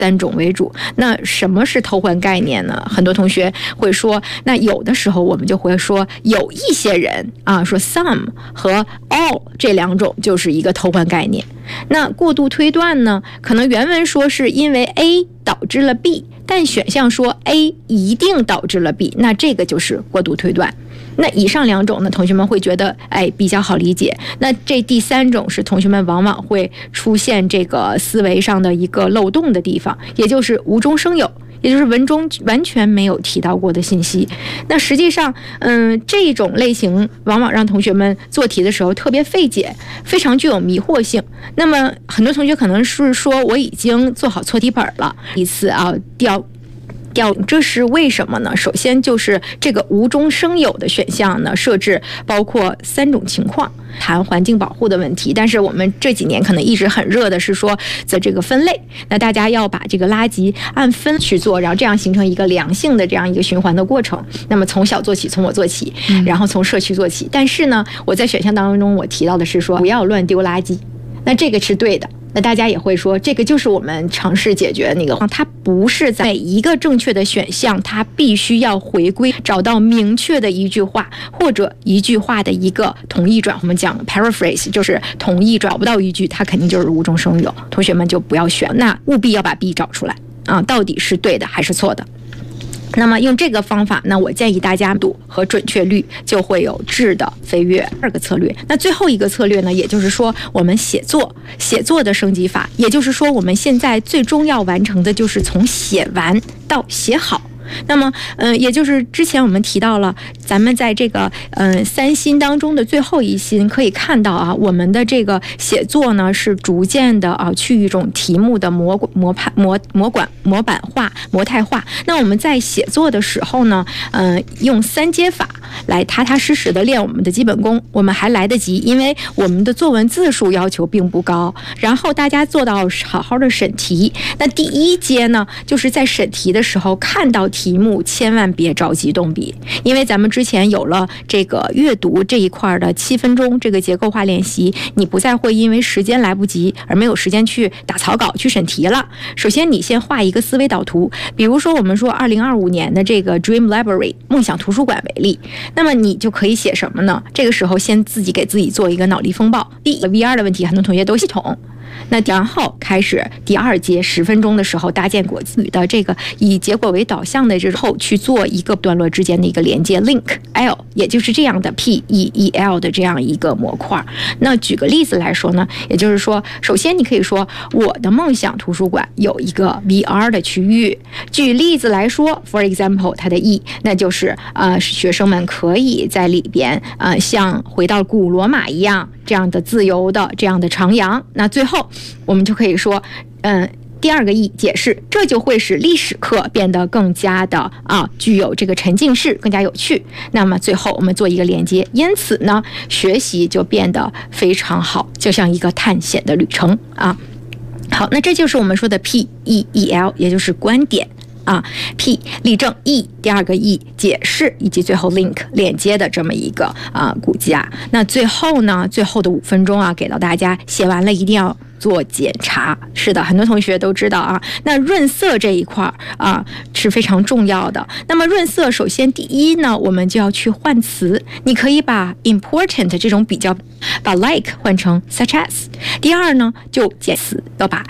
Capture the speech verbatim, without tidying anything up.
三种为主。那什么是偷换概念呢？很多同学会说，那有的时候我们就会说有一些人啊，说 some 和 all 这两种就是一个偷换概念。那过度推断呢，可能原文说是因为 A 导致了 B， 但选项说 A 一定导致了 B， 那这个就是过度推断。那以上两种呢，同学们会觉得哎比较好理解。那这第三种是同学们往往会出现这个思维上的一个漏洞的地方，也就是无中生有，也就是文中完全没有提到过的信息。那实际上，嗯，这种类型往往让同学们做题的时候特别费解，非常具有迷惑性。那么很多同学可能是说我已经做好错题本了，一次啊掉。掉，这是为什么呢？首先就是这个无中生有的选项呢，设置包括三种情况，谈环境保护的问题。但是我们这几年可能一直很热的是说的这个分类，那大家要把这个垃圾按分去做，然后这样形成一个良性的这样一个循环的过程。那么从小做起，从我做起，然后从社区做起。但是呢，我在选项当中我提到的是说不要乱丢垃圾，那这个是对的。那大家也会说，这个就是我们尝试解决那个，它不是在每一个正确的选项，它必须要回归找到明确的一句话或者一句话的一个同义转。我们讲 paraphrase 就是同义转，找不到一句，它肯定就是无中生有，同学们就不要选，那务必要把 B 找出来啊，到底是对的还是错的。那么用这个方法，那我建议大家度和准确率就会有质的飞跃。二个策略，那最后一个策略呢，也就是说我们写作写作的升级法，也就是说我们现在最终要完成的就是从写完到写好。那么，嗯、呃，也就是之前我们提到了，咱们在这个嗯、呃、三心当中的最后一心，可以看到啊，我们的这个写作呢是逐渐的啊去一种题目的模模判模模管模板化、模态化。那我们在写作的时候呢，嗯、呃，用三阶法来踏踏实实的练我们的基本功，我们还来得及，因为我们的作文字数要求并不高。然后大家做到好好的审题。那第一阶呢，就是在审题的时候看到题。题目千万别着急动笔，因为咱们之前有了这个阅读这一块的七分钟这个结构化练习，你不再会因为时间来不及而没有时间去打草稿去审题了。首先你先画一个思维导图，比如说我们说二零二五年的这个 Dream Library 梦想图书馆为例，那么你就可以写什么呢？这个时候先自己给自己做一个脑力风暴。第一个 V R 的问题，很多同学都系统。那然后开始第二节十分钟的时候，搭建果子语的这个以结果为导向的之后去做一个段落之间的一个连接 link L， 也就是这样的 P E E L 的这样一个模块。那举个例子来说呢，也就是说，首先你可以说我的梦想图书馆有一个 V R 的区域。举例子来说 ，for example， 它的 E 那就是呃学生们可以在里边呃像回到古罗马一样这样的自由的这样的徜徉。那最后我们就可以说，嗯。第二个 E 解释，这就会使历史课变得更加的啊具有这个沉浸式，更加有趣。那么最后我们做一个连接，因此呢，学习就变得非常好，就像一个探险的旅程啊。好，那这就是我们说的 P E E L， 也就是观点。啊 ，P 例证 ，E 第二个 E 解释，以及最后 link 链接的这么一个啊骨架。那最后呢，最后的五分钟啊，给到大家，写完了一定要做检查。是的，很多同学都知道啊。那润色这一块啊是非常重要的。那么润色，首先第一呢，我们就要去换词。你可以把 important 这种比较，把 like 换成 such as。第二呢，就减词，要把